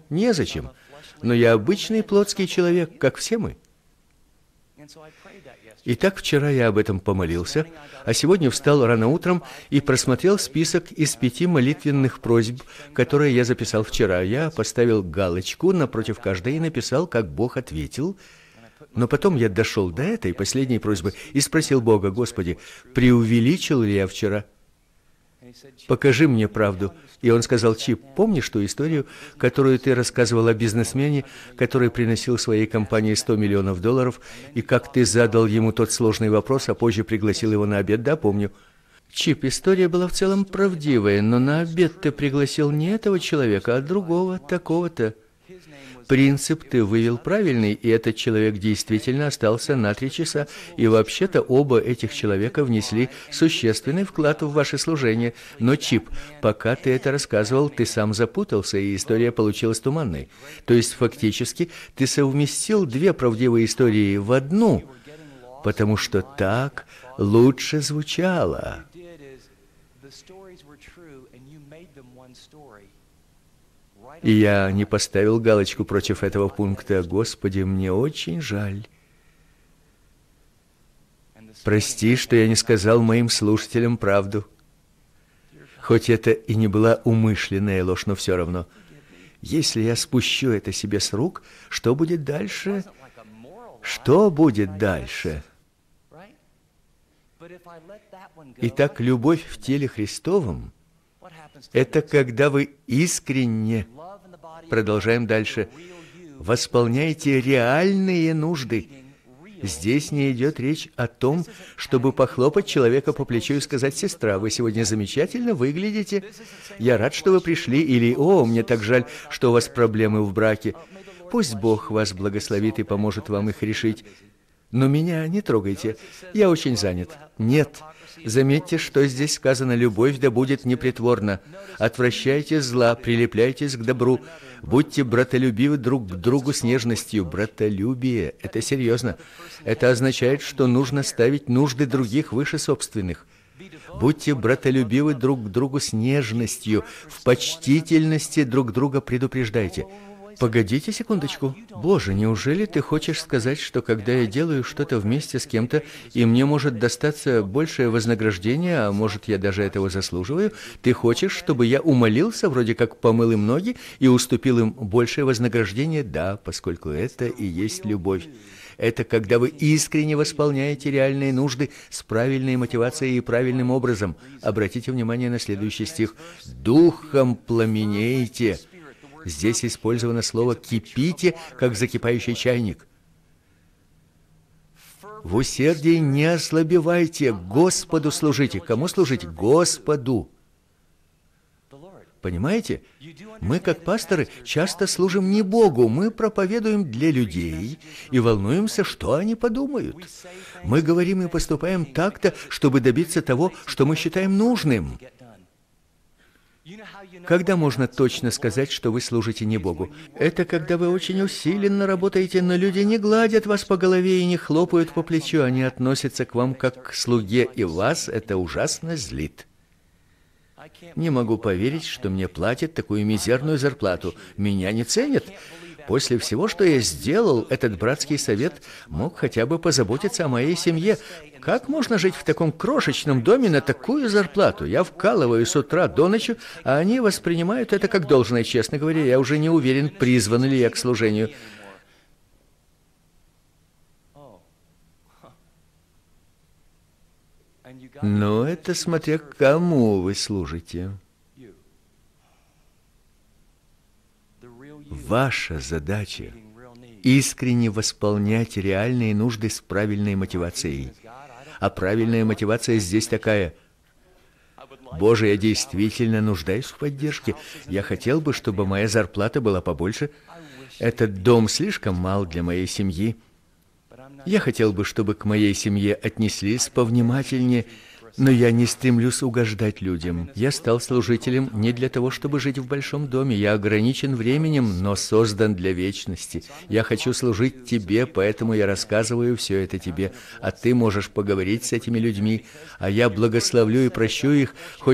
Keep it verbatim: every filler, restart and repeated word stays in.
Незачем. Но я обычный плотский человек, как все мы. Итак, вчера я об этом помолился, а сегодня встал рано утром и просмотрел список из пяти молитвенных просьб, которые я записал вчера. Я поставил галочку напротив каждой и написал, как Бог ответил. Но потом я дошел до этой последней просьбы и спросил Бога: Господи, преувеличил ли я вчера? Покажи мне правду. И он сказал: Чип, помнишь ту историю, которую ты рассказывал о бизнесмене, который приносил своей компании сто миллионов долларов, и как ты задал ему тот сложный вопрос, а позже пригласил его на обед? Да, помню. Чип, история была в целом правдивая, но на обед ты пригласил не этого человека, а другого, такого-то. Принцип ты вывел правильный, и этот человек действительно остался на три часа. И вообще-то оба этих человека внесли существенный вклад в ваше служение. Но, Чип, пока ты это рассказывал, ты сам запутался, и история получилась туманной. То есть, фактически, ты совместил две правдивые истории в одну, потому что так лучше звучало. И я не поставил галочку против этого пункта. Господи, мне очень жаль. Прости, что я не сказал моим слушателям правду. Хоть это и не была умышленная ложь, но все равно. Если я спущу это себе с рук, что будет дальше? Что будет дальше? Итак, любовь в теле Христовом — это когда вы искренне, продолжаем дальше, восполняете реальные нужды. Здесь не идет речь о том, чтобы похлопать человека по плечу и сказать: «Сестра, вы сегодня замечательно выглядите. Я рад, что вы пришли», или «О, мне так жаль, что у вас проблемы в браке. Пусть Бог вас благословит и поможет вам их решить. Но меня не трогайте, я очень занят». Нет. Заметьте, что здесь сказано: «Любовь да будет непритворна. Отвращайте зла, прилепляйтесь к добру. Будьте братолюбивы друг к другу с нежностью». Братолюбие – это серьезно. Это означает, что нужно ставить нужды других выше собственных. Будьте братолюбивы друг к другу с нежностью, в почтительности друг друга предупреждайте. Погодите секундочку. Боже, неужели ты хочешь сказать, что когда я делаю что-то вместе с кем-то, и мне может достаться большее вознаграждение, а может, я даже этого заслуживаю, ты хочешь, чтобы я умолился, вроде как помыл им ноги, и уступил им большее вознаграждение? Да, поскольку это и есть любовь. Это когда вы искренне восполняете реальные нужды с правильной мотивацией и правильным образом. Обратите внимание на следующий стих. «Духом пламенеете». Здесь использовано слово «кипите», как закипающий чайник. В усердии не ослабевайте, Господу служите. Кому служите? Господу. Понимаете? Мы, как пасторы, часто служим не Богу, мы проповедуем для людей и волнуемся, что они подумают. Мы говорим и поступаем так-то, чтобы добиться того, что мы считаем нужным. Когда можно точно сказать, что вы служите не Богу? Это когда вы очень усиленно работаете, но люди не гладят вас по голове и не хлопают по плечу, они относятся к вам как к слуге, и вас это ужасно злит. Не могу поверить, что мне платят такую мизерную зарплату. Меня не ценят. После всего, что я сделал, этот братский совет мог хотя бы позаботиться о моей семье. Как можно жить в таком крошечном доме на такую зарплату? Я вкалываю с утра до ночи, а они воспринимают это как должное. Честно говоря, я уже не уверен, призван ли я к служению. Но это смотря кому вы служите. Ваша задача – искренне восполнять реальные нужды с правильной мотивацией. А правильная мотивация здесь такая: «Боже, я действительно нуждаюсь в поддержке. Я хотел бы, чтобы моя зарплата была побольше. Этот дом слишком мал для моей семьи. Я хотел бы, чтобы к моей семье отнеслись повнимательнее, но я не стремлюсь угождать людям. Я стал служителем не для того, чтобы жить в большом доме. Я ограничен временем, но создан для вечности. Я хочу служить тебе, поэтому я рассказываю все это тебе, а ты можешь поговорить с этими людьми, а я благословлю и прощу их, хоть